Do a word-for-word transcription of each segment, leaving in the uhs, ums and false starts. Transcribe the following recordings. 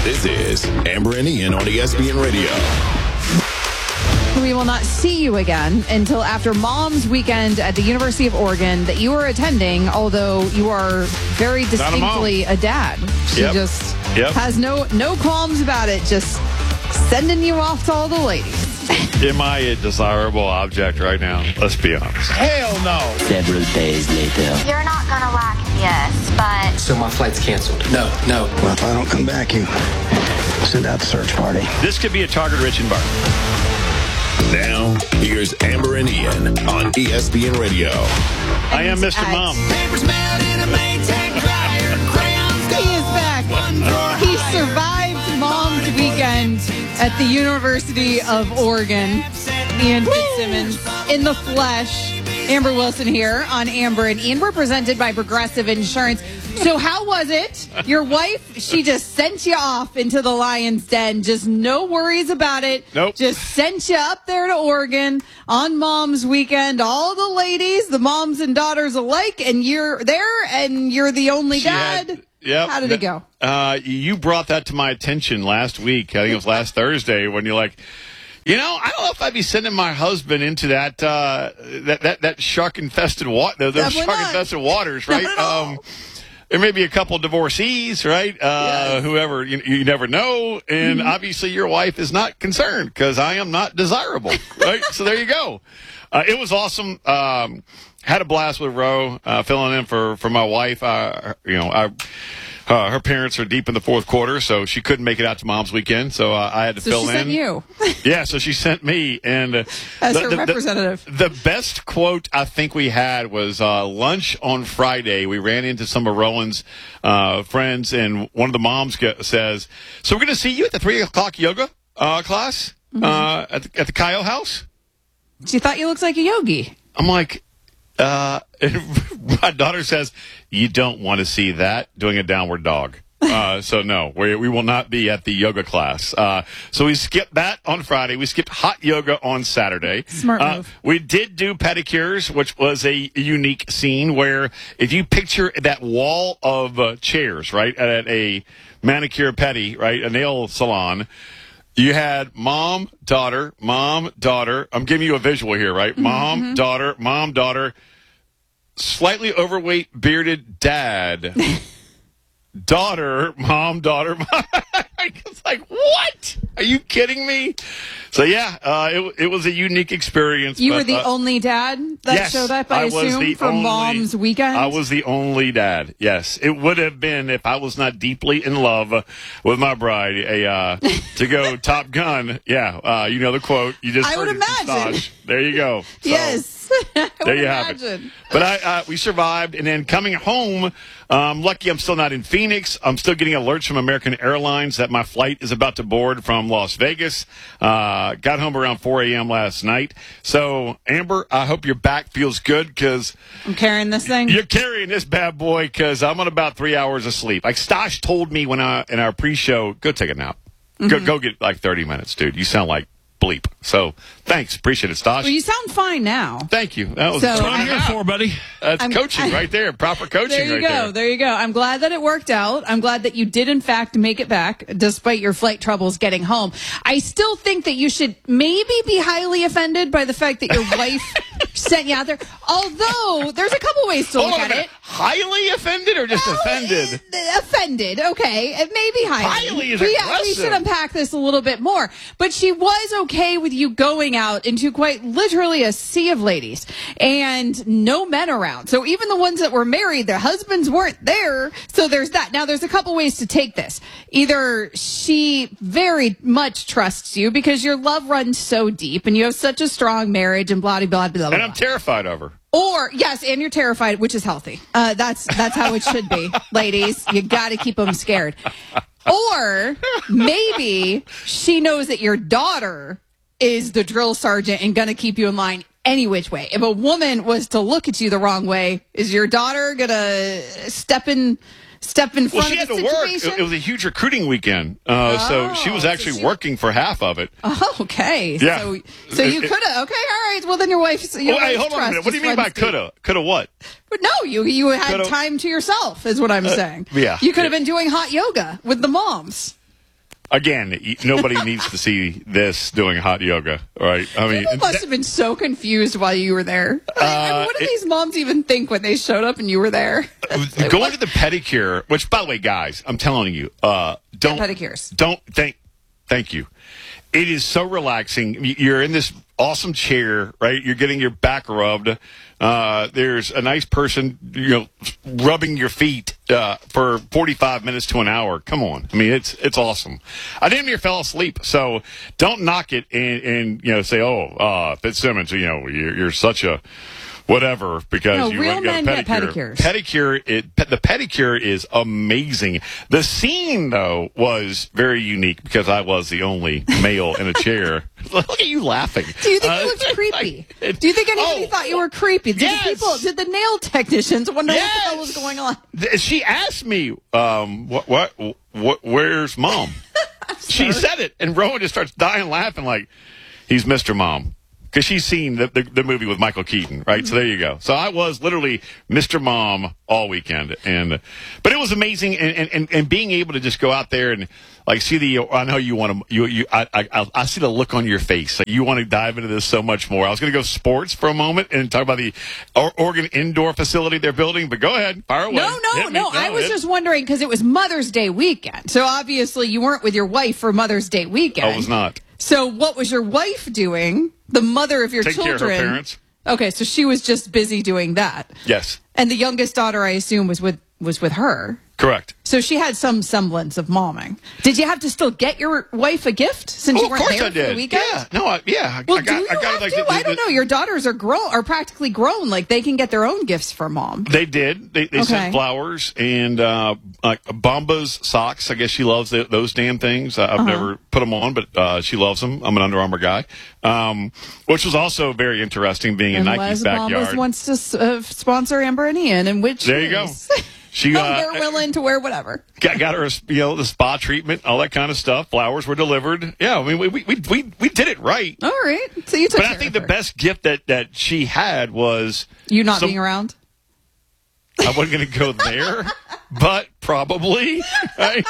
This is Amber and Ian on E S P N Radio. We will not see you again until after Mom's Weekend at the University of Oregon that you are attending, although you are very distinctly a, a dad. She yep. just yep. has no no qualms about it, just sending you off to all the ladies. Am I a desirable object right now? Let's be honest. Hell no. Several days later. You're not gonna like this, but... So my flight's canceled. No, no. Well, if I don't come back, you send out the search party. This could be a target-rich environment. Now, here's Amber and Ian on E S P N Radio. And I am Mister at, Mom. Papers mailed in a Maytag dryer. Crayons He is back. He survived Mom's Weekend at the University of Oregon. Ian Fitzsimmons in the flesh. Amber Wilson here on Amber and Ian. We're presented by Progressive Insurance. So how was it? Your wife, she just sent you off into the lion's den. Just no worries about it. Nope. Just sent you up there to Oregon on Mom's Weekend. All the ladies, the moms and daughters alike, and you're there, and you're the only She dad. had- Yep. How did it go? Uh, you brought that to my attention last week. I think it was last Thursday when you're like, you know, I don't know if I'd be sending my husband into that uh, that that, that shark infested water, those shark infested waters, right? Um, there may be a couple of divorcees, right? Uh, yes. Whoever you, you never know, and mm-hmm. obviously your wife is not concerned because I am not desirable, right? So there you go. Uh, it was awesome. Um, Had a blast with Ro, uh, filling in for, for my wife. Uh, you know, I, uh, her parents are deep in the fourth quarter, so she couldn't make it out to Mom's Weekend, so uh, I had to so fill she in. Sent you. Yeah, so she sent me, and uh, as the, her the, representative. The, the best quote I think we had was uh, lunch on Friday. We ran into some of Rowan's uh, friends, and one of the moms get, says, "So we're going to see you at the three o'clock yoga uh, class mm-hmm. uh, at the, at the Kyle house." She thought you looked like a yogi. I'm like. Uh, my daughter says, you don't want to see that doing a downward dog. Uh, so no, we, we will not be at the yoga class. Uh, so we skipped that on Friday. We skipped hot yoga on Saturday. Smart uh, move. We did do pedicures, which was a unique scene where if you picture that wall of uh, chairs, right, at a manicure pedi, right, a nail salon, you had mom, daughter, mom, daughter. I'm giving you a visual here, right? Mom, mm-hmm. daughter, mom, daughter, slightly overweight, bearded dad, daughter, mom, daughter. Mom. It's like, what? Are you kidding me? So, yeah, uh, it, it was a unique experience. You but, were the uh, only dad that yes, showed up, I, I assume, for only, Mom's Weekend? I was the only dad, yes. It would have been, if I was not deeply in love with my bride, a uh, to go Top Gun. Yeah, uh, you know the quote. You just I would heard it, imagine. Saj. There you go. So, yes. I there you imagine. have it. But I, uh, we survived, and then coming home, um, lucky I'm still not in Phoenix. I'm still getting alerts from American Airlines that my flight is about to board from Las Vegas. Uh, got home around four a.m. last night. So, Amber, I hope your back feels good because I'm carrying this thing. You're carrying this bad boy because I'm on about three hours of sleep. Like Stosh told me when I in our pre-show, go take a nap. Mm-hmm. Go go get like thirty minutes, dude. You sound like bleep. So thanks, appreciate it, Stosh. Well, you sound fine now. Thank you. That was so, what I'm here for, buddy. That's I'm, coaching I, right there. Proper coaching there you right go, there. There you go. I'm glad that it worked out. I'm glad that you did, in fact, make it back despite your flight troubles getting home. I still think that you should maybe be highly offended by the fact that your wife sent you out there. Although, there's a couple ways to Hold look on at it. Highly offended or just well, offended? Uh, offended, okay. Maybe highly. Highly is we, aggressive. we should unpack this a little bit more. But she was okay with you going out into quite literally a sea of ladies and no men around. So even the ones that were married, their husbands weren't there. So there's that. Now, there's a couple ways to take this. Either she very much trusts you because your love runs so deep and you have such a strong marriage and blah, blah, blah, blah, blah. And I'm terrified of her. Or, yes, and you're terrified, which is healthy. Uh, that's that's how it should be, ladies. You got to keep them scared. Or maybe she knows that your daughter is the drill sergeant and going to keep you in line any which way. If a woman was to look at you the wrong way, is your daughter going to step in... Step in front well, she of had the to situation? work. It was a huge recruiting weekend, uh, oh, so she was actually so she... working for half of it. Oh, okay. Yeah. So, so you could have. Okay, all right. Well, then your wife. Your well, hey, wife's hold on a minute. What do you mean by coulda? Coulda what? But no, you you had coulda... time to yourself, is what I'm uh, saying. Yeah. You could have been doing hot yoga with the moms. Again, y- nobody needs to see this doing hot yoga, right? I mean, People must have been so confused while you were there. Like, I mean, what did Uh, it- these moms even think when they showed up and you were there? going to the pedicure, which, by the way, guys, I'm telling you, uh, don't pedicures. Don't thank, thank you. It is so relaxing. Y- You're in this awesome chair, right? You're getting your back rubbed. Uh, there's a nice person, you know, rubbing your feet uh, for forty-five minutes to an hour. Come on, I mean, it's it's awesome. I damn near fell asleep, so don't knock it and, and you know say, oh, uh, Fitzsimmons, you know, you're, you're such a whatever because No, you real went and got a men get pedicure. pedicures. Pedicure, it, pe- the pedicure is amazing. The scene though was very unique because I was the only male in a chair. Look at you laughing. Do you think Uh, it looked creepy? like, Do you think anybody oh, thought you were creepy? Did yes. the people, did the nail technicians wonder what the Yes. hell was going on? Th- She asked me, um, what, what, what, where's mom? She said it, and Rowan just starts dying laughing like, he's Mister Mom. Because she's seen the, the, the movie with Michael Keaton, right? So there you go. So I was literally Mister Mom all weekend, and but it was amazing, and, and, and being able to just go out there and like see the. I know you want to. You you. I I, I see the look on your face. Like you want to dive into this so much more. I was going to go sports for a moment and talk about the Or- Oregon indoor facility they're building, but go ahead, fire away. No, no, Hit me. no. I was hit- just wondering because it was Mother's Day weekend. So obviously you weren't with your wife for Mother's Day weekend. I was not. So what was your wife doing? The mother of your Take care children. of her parents. Okay, so she was just busy doing that. Yes, And the youngest daughter, I assume, was with was with her. correct. So she had some semblance of momming. Did you have to still get your wife a gift since Oh, you of weren't course there I for did. the weekend? Yeah, no, I, yeah. I, Well, I got, do you I got have like to? the- the- I don't know. Your daughters are grown, are practically grown. Like they can get their own gifts for mom. They did. They, they Okay. sent flowers and uh, like Bombas socks. I guess she loves the, those damn things. I- I've Uh-huh. never put them on, but uh, she loves them. I'm an Under Armour guy, um, which was also very interesting being in Nike's Unless backyard. Bombas wants to uh, sponsor Amber and Ian, in which There you go. case, She uh, they're willing to wear whatever. got, got her, a, you know, the spa treatment, all that kind of stuff. Flowers were delivered. Yeah, I mean, we we we we did it right. All right. So you took But I care think of the her. best gift that that she had was You not some- being around. I wasn't going to go there, but probably. I,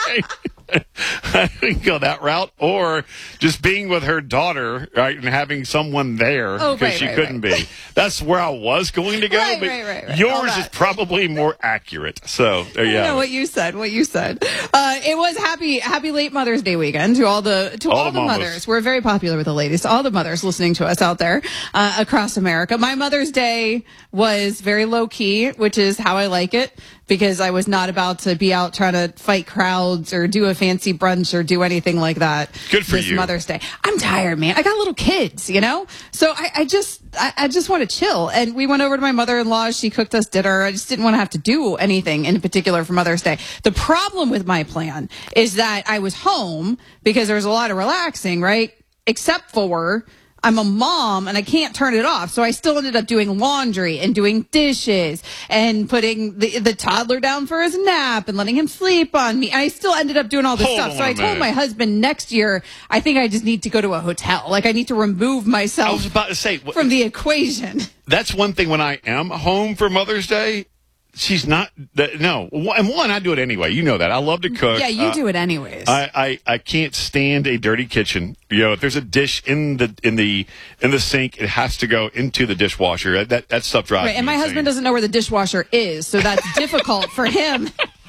I didn't go that route, or just being with her daughter, right, and having someone there Oh, because right, she right, couldn't right. be. That's where I was going to go, Right, but right, right, right. All yours is that. probably more accurate. So there you I know have what it. you said. What you said. Uh, it was happy, happy late Mother's Day weekend to all the to All all, the the mamas. mothers. We're very popular with the ladies. To all the mothers listening to us out there uh, across America. My Mother's Day was very low key, which is how I like it. Because I was not about to be out trying to fight crowds or do a fancy brunch or do anything like that. Good for this you. Mother's Day. I'm tired, man. I got little kids, you know? So I, I just, I, I just want to chill. And we went over to my mother-in-law. She cooked us dinner. I just didn't want to have to do anything in particular for Mother's Day. The problem with my plan is that I was home because there was a lot of relaxing, right? Except for I'm a mom and I can't turn it off. So I still ended up doing laundry and doing dishes and putting the, the toddler down for his nap and letting him sleep on me. I still ended up doing all this Hold stuff. on So a I told minute. my husband next year, I think I just need to go to a hotel. Like I need to remove I myself was about to say wh- from the equation. that's one thing when I am home for Mother's Day. She's not. th- No, and one, I do it anyway. You know that. I love to cook. Yeah, you Uh, do it anyways. I, I, I can't stand a dirty kitchen. You know, if there's a dish in the in the in the sink, it has to go into the dishwasher. That that stuff drives right, and me my insane. husband doesn't know where the dishwasher is, so that's difficult for him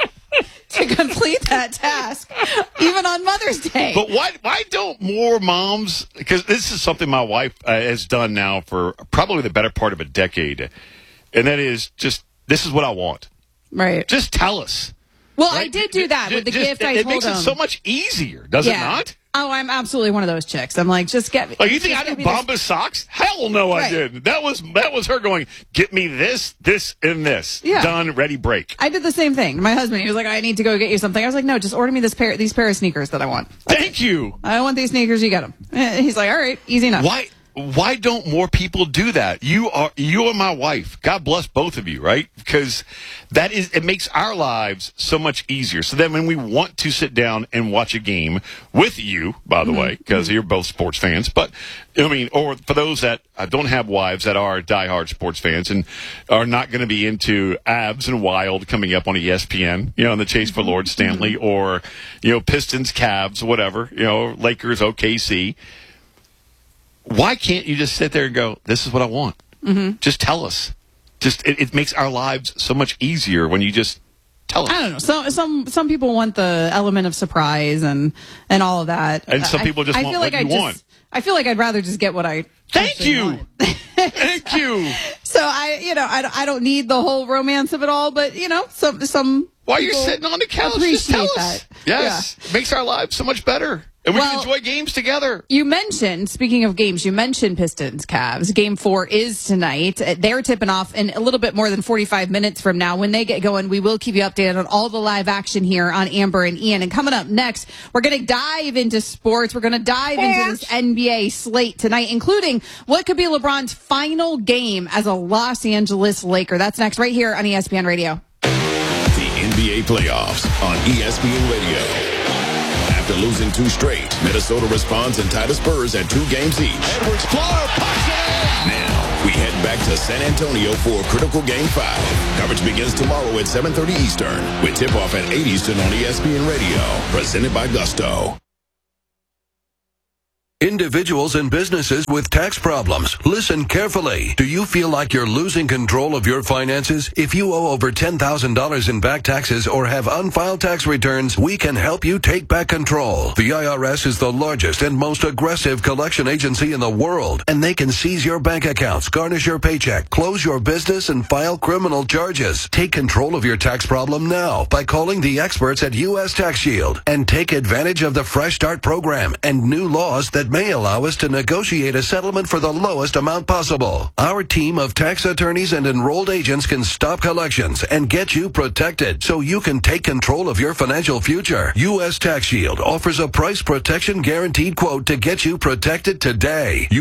to complete that task, even on Mother's Day. But why why don't more moms? Because this is something my wife uh, has done now for probably the better part of a decade, and that is just this is what I want. right. Just tell us. Well, I Right? did do that Ju- with the just- gift I it told makes him. it so much easier, does it not? Oh, I'm absolutely one of those chicks. I'm like, just get me. Like you think just I get did me this- Bombas socks? Hell no, I Right. didn't. That was that was her going. Get me this, this, and this. Yeah. Done. Ready. Break. I did the same thing. My husband, he was like, I need to go get you something. I was like, no, just order me this pair, these pair of sneakers that I want. Thank you. I want these sneakers. You get them. He's like, all right, easy enough. Why? why don't more people do that? You are you are my wife. God bless both of you, right? Because that is it makes our lives so much easier. So then when we want to sit down and watch a game with you, by the mm-hmm. way, because you're both sports fans, but I mean, or for those that uh, don't have wives that are diehard sports fans and are not going to be into Abs and Wild coming up on E S P N, you know, in the chase for Lord Stanley, or you know, Pistons, Cavs, whatever, you know, Lakers, O K C. Why can't you just sit there and go, this is what I want? Mm-hmm. Just tell us. Just it, it makes our lives so much easier when you just tell us. I don't know. Some some some people want the element of surprise and and all of that. And some people just I, want I feel what like you I just, want. I feel like I'd rather just get what I Thank you. want. Thank you. So I, you know, I, don't- I don't need the whole romance of it all, but you know, some some. While you're people sitting on the couch, just tell appreciate us. that. Yes. It makes our lives so much better. And we Well, can enjoy games together. You mentioned, speaking of games, you mentioned Pistons Cavs. Game four is tonight. Uh, They're tipping off in a little bit more than forty-five minutes from now. When they get going, we will keep you updated on all the live action here on Amber and Ian. And coming up next, we're going to dive into sports. We're going to dive into this N B A slate tonight, including what could be LeBron's final game as a Los Angeles Laker. That's next right here on E S P N Radio. The N B A playoffs on E S P N Radio. After losing two straight, Minnesota responds and tied the Spurs at two games each. Edwards, floater, puts it in. Now, we head back to San Antonio for a critical Game five. Coverage begins tomorrow at seven thirty Eastern, with tip-off at eight Eastern on E S P N Radio. Presented by Gusto. Individuals and businesses with tax problems, listen carefully. Do you feel like you're losing control of your finances? If you owe over ten thousand dollars in back taxes or have unfiled tax returns, we can help you take back control. The I R S is the largest and most aggressive collection agency in the world, and they can seize your bank accounts, garnish your paycheck, close your business, and file criminal charges. Take control of your tax problem now by calling the experts at U S Tax Shield and take advantage of the Fresh Start program and new laws that may allow us to negotiate a settlement for the lowest amount possible. Our team of tax attorneys and enrolled agents can stop collections and get you protected so you can take control of your financial future. U S Tax Shield offers a price protection guaranteed quote to get you protected today.